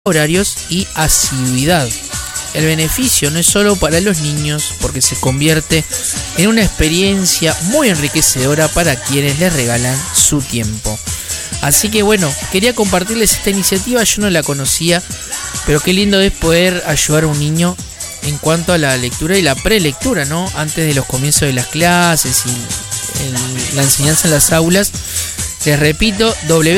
horarios y asiduidad. El beneficio no es solo para los niños, porque se convierte en una experiencia muy enriquecedora para quienes les regalan su tiempo. Así que bueno, quería compartirles esta iniciativa, yo no la conocía, pero qué lindo es poder ayudar a un niño en cuanto a la lectura y la prelectura, ¿no? Antes de los comienzos de las clases y la enseñanza en las aulas. Les repito,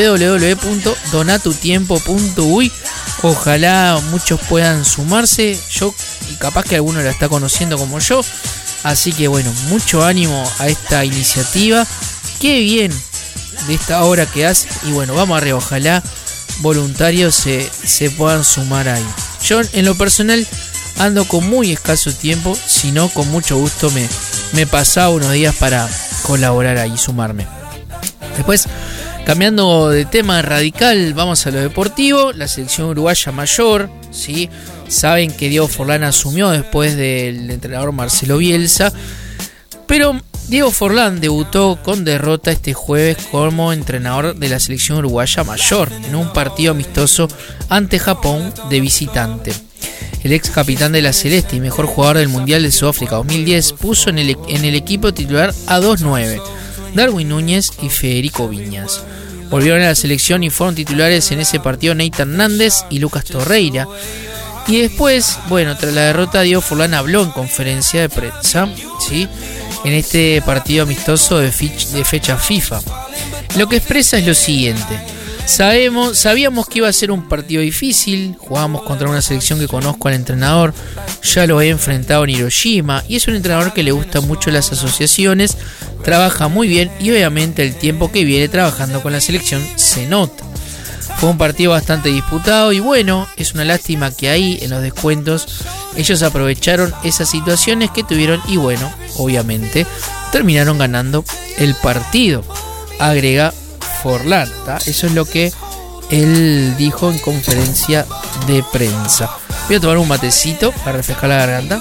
www.donatutiempo.uy. Ojalá muchos puedan sumarse. Yo, y capaz que alguno la está conociendo como yo. Así que bueno, mucho ánimo a esta iniciativa. Qué bien de esta obra que hace. Y bueno, vamos arriba. Ojalá voluntarios se puedan sumar ahí. Yo, en lo personal, ando con muy escaso tiempo. Si no, con mucho gusto me pasaba unos días para colaborar ahí, sumarme. Después, cambiando de tema radical, vamos a lo deportivo. La selección uruguaya mayor, ¿sí? Saben que Diego Forlán asumió después del entrenador Marcelo Bielsa. Pero Diego Forlán debutó con derrota este jueves como entrenador de la selección uruguaya mayor en un partido amistoso ante Japón de visitante. El ex capitán de la Celeste y mejor jugador del Mundial de Sudáfrica 2010 puso en el equipo titular a 2-9. Darwin Núñez y Federico Viñas. Volvieron a la selección y fueron titulares en ese partido Nathan Hernández y Lucas Torreira. Y después, bueno, tras la derrota, Diego Forlán habló en conferencia de prensa, ¿sí? En este partido amistoso de fecha FIFA. Lo que expresa es lo siguiente: sabíamos que iba a ser un partido difícil, jugábamos contra una selección que conozco al entrenador, ya lo he enfrentado en Hiroshima, y es un entrenador que le gustan mucho las asociaciones, trabaja muy bien y obviamente el tiempo que viene trabajando con la selección se nota. Fue un partido bastante disputado y bueno, es una lástima que ahí en los descuentos ellos aprovecharon esas situaciones que tuvieron y bueno, obviamente terminaron ganando el partido, agrega Forlán, ¿tá? Eso es lo que él dijo en conferencia de prensa. Voy a tomar un matecito para refrescar la garganta.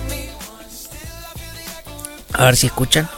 A ver si escuchan.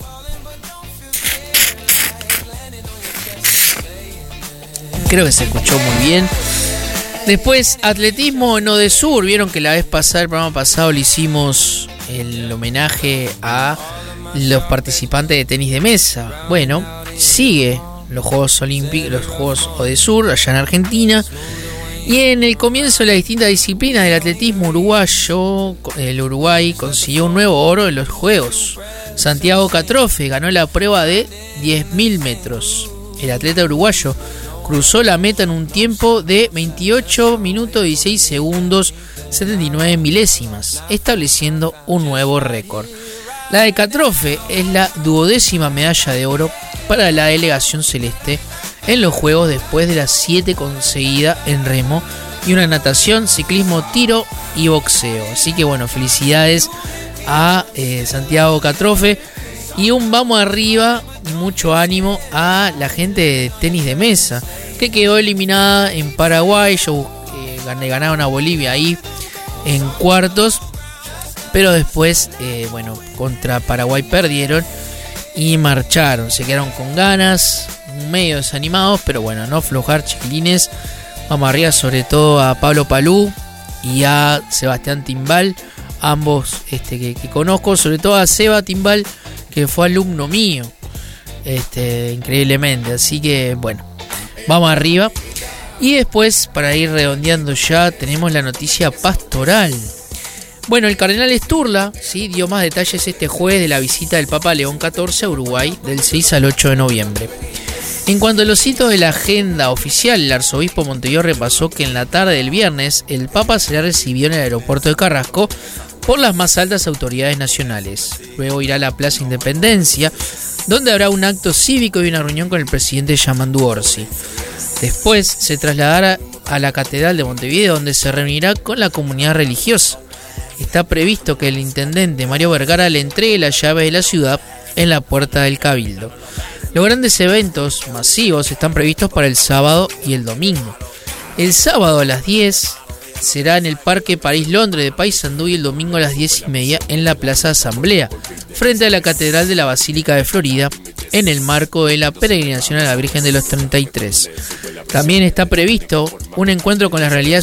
Creo que se escuchó muy bien. Después, atletismo en Odesur. Vieron que la vez pasada, el programa pasado, le hicimos el homenaje a los participantes de tenis de mesa. Bueno, sigue los Juegos Olímpicos, los Juegos Odesur, allá en Argentina. Y en el comienzo de las distintas disciplinas del atletismo uruguayo, el Uruguay consiguió un nuevo oro en los Juegos. Santiago Catrofe ganó la prueba de 10.000 metros. El atleta uruguayo cruzó la meta en un tiempo de 28 minutos 16 segundos 79 milésimas, estableciendo un nuevo récord. La de Catrofe es la 12ª medalla de oro para la delegación celeste en los Juegos, después de las 7 conseguidas en remo y una natación, ciclismo, tiro y boxeo. Así que bueno, felicidades a Santiago Catrofe y un vamos arriba y mucho ánimo a la gente de tenis de mesa que quedó eliminada en Paraguay. Ganaron a Bolivia ahí en cuartos, pero después bueno, contra Paraguay perdieron y marcharon, se quedaron con ganas, medio desanimados, pero bueno, no aflojar, chiquilines. Vamos arriba, sobre todo a Pablo Palú y a Sebastián Timbal, ambos que conozco, sobre todo a Seba Timbal, que fue alumno mío, increíblemente. Así que bueno, vamos arriba. Y después, para ir redondeando ya, tenemos la noticia pastoral. Bueno, el cardenal Sturla, ¿sí?, dio más detalles este jueves de la visita del Papa León XIV a Uruguay del 6 al 8 de noviembre. En cuanto a los hitos de la agenda oficial, el arzobispo Montevideo repasó que en la tarde del viernes el Papa será recibido en el aeropuerto de Carrasco por las más altas autoridades nacionales. Luego irá a la Plaza Independencia, donde habrá un acto cívico y una reunión con el presidente Yamandu Orsi. Después se trasladará a la Catedral de Montevideo, donde se reunirá con la comunidad religiosa. Está previsto que el intendente Mario Vergara le entregue la llave de la ciudad en la puerta del Cabildo. Los grandes eventos masivos están previstos para el sábado y el domingo. El sábado a las 10 será en el Parque París-Londres de Paysandú y el domingo a las 10:30 en la Plaza Asamblea, frente a la Catedral de la Basílica de Florida, en el marco de la peregrinación a la Virgen de los 33. También está previsto un encuentro con la realidad